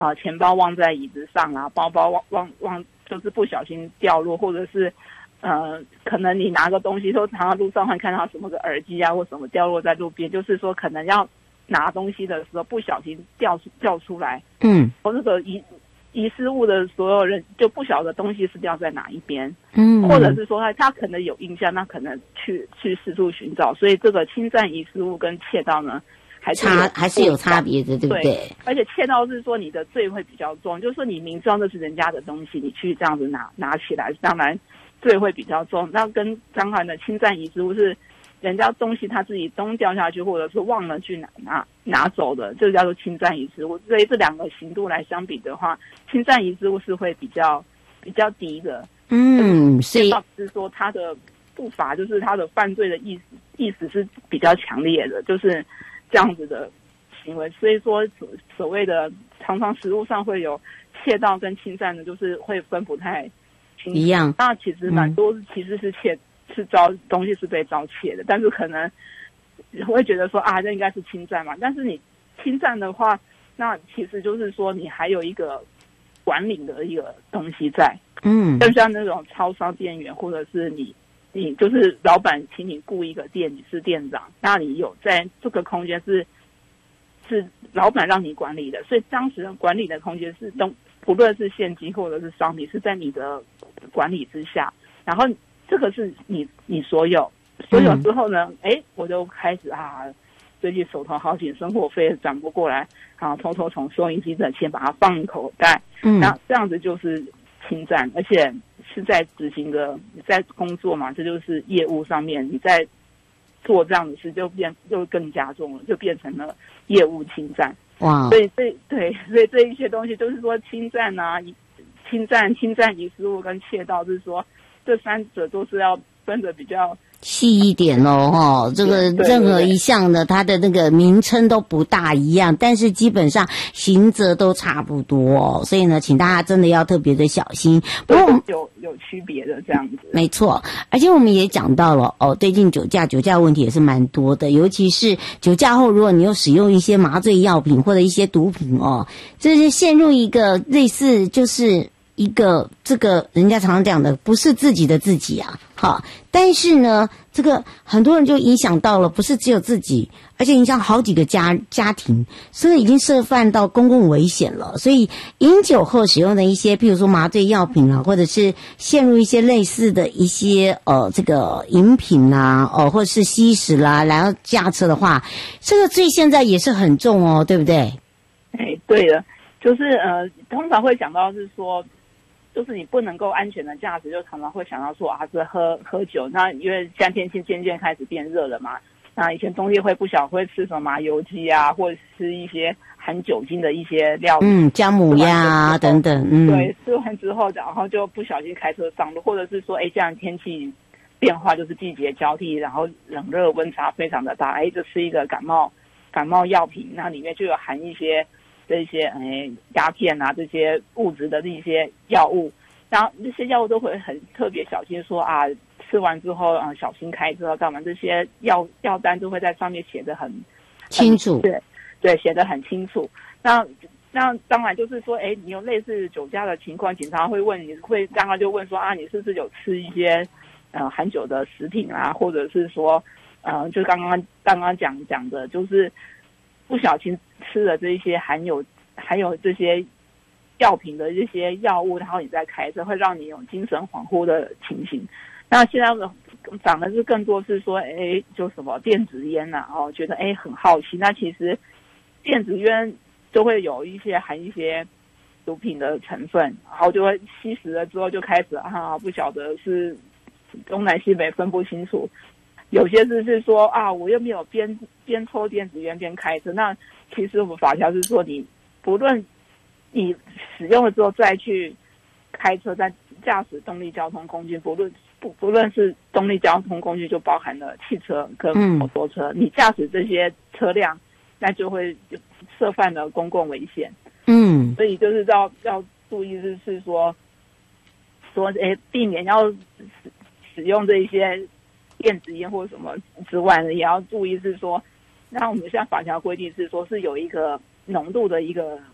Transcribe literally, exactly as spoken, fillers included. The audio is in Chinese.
呃钱包忘在椅子上啊，包包忘忘忘就是不小心掉落，或者是呃可能你拿个东西，说常常路上会看到什么个耳机啊或什么掉落在路边，就是说可能要拿东西的时候不小心掉掉出来， 嗯， 或这个遗遗失物的所有人就不晓得东西是掉在哪一边， 嗯， 或者是说他他可能有印象，那可能去去四处寻找，所以这个侵占遗失物跟窃盗呢，还是差还是有差别的，对不对？ 对，而且窃盗是说你的罪会比较重，就是说你明知道那是人家的东西，你去这样子拿拿起来，当然罪会比较重。那跟刚才的侵占遗失物是人家东西他自己东掉下去，或者是忘了去拿拿拿走的，这个叫做侵占遗失物。所以这两个刑度来相比的话，侵占遗失物是会比较比较低的。 嗯，所以是说他的不法，就是他的犯罪的意思意思是比较强烈的，就是这样子的行为。所以说所所谓的常常实务上会有窃盗跟侵占的，就是会分不太清楚一样。 那其实蛮多、嗯、其实是窃是遭东西是被盗窃的，但是可能会觉得说啊，这应该是侵占嘛。但是你侵占的话，那其实就是说你还有一个管理的一个东西在， 嗯， 就像那种超商店员，或者是你你就是老板请你雇一个店，你是店长，那你有在这个空间是是老板让你管理的，所以当时管理的空间是东不论是现金或者是商品是在你的管理之下，然后这个是你你所有所有之后呢，哎、嗯，我就开始啊，最近手头好紧，生活费转不过来，啊，偷偷从收银机的钱把它放口袋，嗯，那这样子就是侵占，而且是在执行的，你在工作嘛，这就是业务上面你在做这样的事，就变就更加重了，就变成了业务侵占。 哇， 所以这对，所以这一些东西就是说侵占啊，侵占、侵占遗失物跟窃盗，就是说这三者都是要分的比较细一点哦，哈，这个任何一项呢，它的那个名称都不大一样，但是基本上刑责都差不多哦，所以呢，请大家真的要特别的小心。不过有有区别的这样子， 没错。而且我们也讲到了哦，最近酒驾酒驾问题也是蛮多的，尤其是酒驾后，如果你有使用一些麻醉药品或者一些毒品哦，这是陷入一个类似就是一个这个人家常常讲的不是自己的自己啊，好，但是呢，这个很多人就影响到了，不是只有自己，而且影响好几个家家庭，所以已经涉犯到公共危险了。所以饮酒后使用的一些，譬如说麻醉药品啊，或者是陷入一些类似的一些呃这个饮品啊，哦、呃、或者是吸食啦，然后驾车的话，这个罪现在也是很重哦，对不对？ 哎，对了，就是呃，通常会讲到是说。就是你不能够安全的驾驶，就常常会想到说啊，是喝喝酒。那因为现在天气渐渐开始变热了嘛，那以前冬天会不晓会吃什么麻油鸡啊，或者吃一些含酒精的一些料理， 嗯，姜母鸭啊等等，嗯， 对，吃完之后，然后就不小心开车上路，或者是说，哎，这样天气变化就是季节交替，然后冷热温差非常的大，哎，就吃一个感冒感冒药品，那里面就有含一些。这些诶鸦片啊，这些物质的一些药物，然后这些药物都会很特别小心说啊，吃完之后啊小心开车干嘛？这些药药单都会在上面写得很清楚， 对对，写得很清楚。那那当然就是说，哎，你有类似酒驾的情况，警察会问你会刚刚就问说啊，你是不是有吃一些呃含酒的食品啊，或者是说呃，就刚刚刚刚讲讲的，就是不小心吃了这一些含有含有这些药品的这些药物，然后你再开车，会让你有精神恍惚的情形。那现在讲的是更多是说，哎，就什么电子烟呐、啊，哦，觉得哎很好奇。那其实电子烟就会有一些含一些毒品的成分，然后就会吸食了之后就开始啊，不晓得是东南西北分不清楚。有些是是说啊，我又没有边边抽电子烟边开车。那其实我们法条是说，你不论你使用了之后再去开车，再驾驶动力交通工具，不论不不论是动力交通工具，就包含了汽车跟摩托车，嗯、你驾驶这些车辆，那就会涉犯了公共危险。嗯，所以就是要要注意，就是说说诶，避免要使用这一些。电子烟或什么之外呢，也要注意是说，那我们现在法条规定是说是有一个浓度的一个